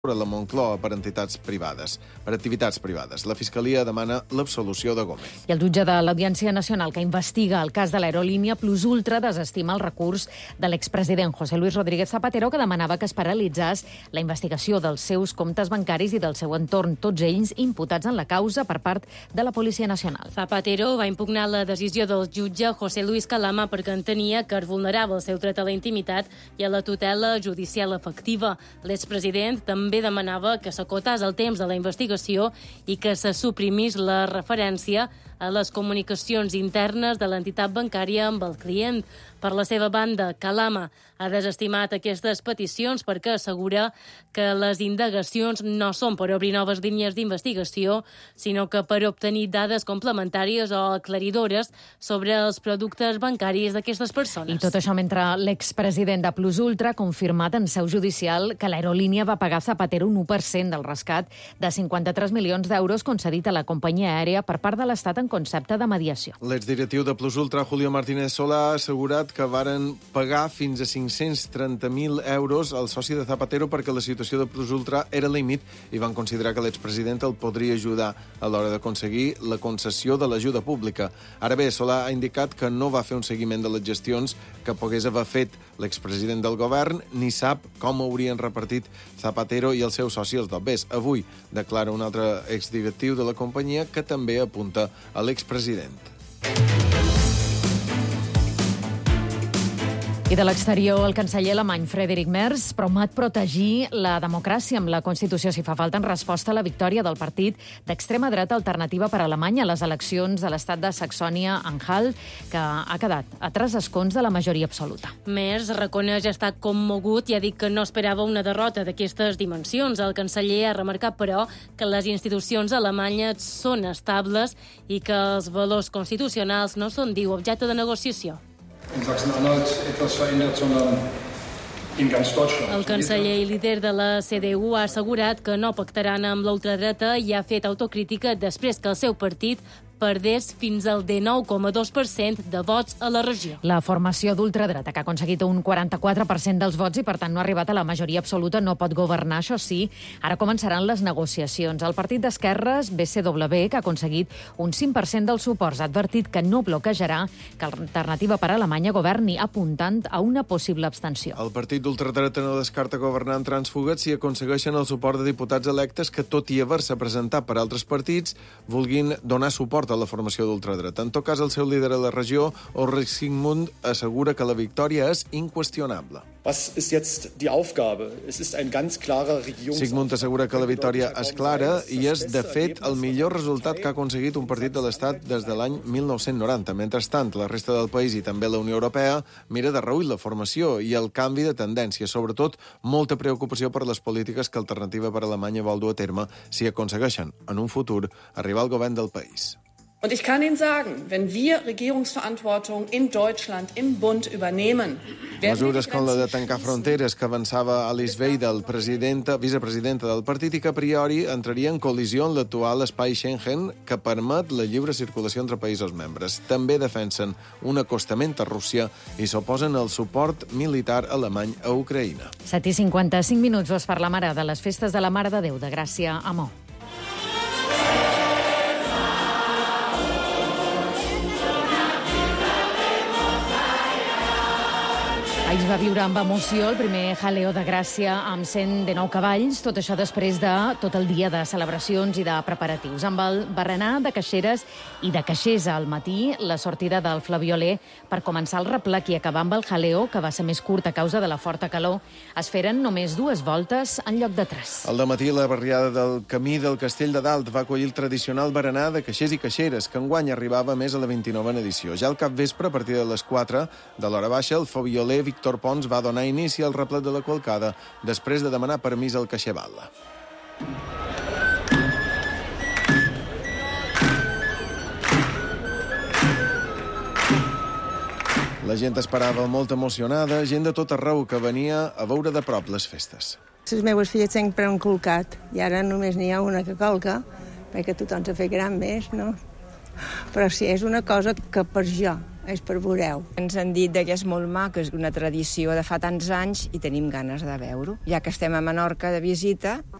a la Moncloa per activitats privades. La Fiscalia demana l'absolució de Gómez. I el jutge de l'Audiència Nacional que investiga el cas de l'aerolínia Plus Ultra desestima el recurs de l'expresident José Luis Rodríguez Zapatero, que demanava que es paralitzés la investigació dels seus comptes bancaris i del seu entorn, tots ells imputats en la causa per part de la Policia Nacional. Zapatero va impugnar la decisió del jutge José Luis Calama perquè entenia que es vulnerava el seu dret a la intimitat i a la tutela judicial efectiva. L'expresident també demanava que s'acotés el temps de la investigació i que se suprimís la referència a les comunicacions internes de l'entitat bancària amb el client. Per la seva banda, Calama ha desestimat aquestes peticions perquè assegura que les indagacions no són per obrir noves línies d'investigació, sinó que per obtenir dades complementàries o aclaridores sobre els productes bancaris d'aquestes persones. I tot això mentre l'expresident de Plus Ultra ha confirmat en seu judicial que l'aerolínia va pagar a Zapatero un 1% del rescat de 53 milions d'euros concedit a la companyia aèria per part de l'Estat en concepte de mediació. L'exdirectiu de Plus Ultra, Julio Martínez Solà, ha assegurat que varen pagar fins a 530.000 euros al soci de Zapatero perquè la situació de Plus Ultra era límit i van considerar que l'expresident el podria ajudar a l'hora d'aconseguir la concessió de l'ajuda pública. Ara bé, Solà ha indicat que no va fer un seguiment de les gestions que pogués haver fet l'expresident del govern ni sap com haurien repartit Zapatero i el seu soci els dobbers. Avui declara un altre exdirectiu de la companyia que també apunta a l'expresident. I de l'exterior, el canceller alemany Friedrich Merz promet protegir la democràcia amb la Constitució si fa falta en resposta a la victòria del partit d'extrema dreta Alternativa per Alemanya a les eleccions de l'estat de Saxònia-Anhalt, que ha quedat a 3 escons de la majoria absoluta. Merz reconeix estar commogut i ha dit que no esperava una derrota d'aquestes dimensions. El canceller ha remarcat, però, que les institucions alemanyes són estables i que els valors constitucionals no són, diu, objecte de negociació. In Sachsen-Anhalt etwas verändert, sondern in ganz Deutschland. El canceller i líder de la CDU ha assegurat que no pactaran amb l'ultradreta i ha fet autocrítica després que el seu partit perdés fins al 19,2% de vots a la regió. La formació d'ultradreta, que ha aconseguit un 44% dels vots i, per tant, no ha arribat a la majoria absoluta, no pot governar, això sí. Ara començaran les negociacions. El partit d'esquerres, BCW, que ha aconseguit un 5% dels suports, ha advertit que no bloquejarà que l'Alternativa per Alemanya governi, apuntant a una possible abstenció. El partit d'ultradreta no descarta governar en trànsfugues si aconsegueixen el suport de diputats electes que, tot i haver-se presentat per altres partits, vulguin donar suport a la formació d'ultradreta. En tot cas, el seu líder a la regió, Ulrich Sigmund, assegura que la victòria és inqüestionable. Was ist jetzt die Aufgabe? Es ist ein ganz klarer Sigmund assegura que la victòria és clara i és, de fet, el millor resultat que ha aconseguit un partit de l'Estat des de l'any 1990. Mentrestant, la resta del país i també la Unió Europea mira de reüll la formació i el canvi de tendència, sobretot molta preocupació per les polítiques que Alternativa per Alemanya vol dur a terme si aconsegueixen, en un futur, arribar al govern del país. Und ich kann Ihnen sagen, wenn wir Regierungsverantwortung in Deutschland im Bund übernehmen, mesures com la de tancar fronteres que avançava Alice Weidel, vicepresidenta del partit, i que a priori entraria en col·lisió en l'actual espai Schengen que permet la lliure circulació entre països membres. També defensen un acostament a Rússia i s'oposen al suport militar alemany a Ucraïna. 7:55, vos parlam ara de les festes de la Mare de Déu de Gràcia a Maó. Ahir va viure amb emoció el primer jaleo de Gràcia amb 119 cavalls, tot això després de tot el dia de celebracions i de preparatius. Amb el berenar de caixeres i de caixers al matí, la sortida del Flabiolé per començar el replec i acabar amb el jaleo, que va ser més curt a causa de la forta calor, es feren només 2 voltes en lloc de 3. Al dematí, la barriada del Camí del Castell de Dalt va acollir el tradicional berenar de caixers i caixeres, que enguany arribava més a la 29a edició. Ja al capvespre, a partir de les 4 de l'hora baixa, el Flabiolé Víctor Pons va donar inici al replec de la Qualcada després de demanar permís al caixer Batlle. La gent esperava molt emocionada, gent de tot arreu que venia a veure de prop les festes. Les meves filles sempre han colcat i ara només n'hi ha una que colca, perquè tothom s'ha fet gran més, no? Però sí, és una cosa que per jo és per veure-ho. Ens han dit que és molt maco, és una tradició de fa tants anys i tenim ganes de veure-ho. Ja que estem a Menorca de visita,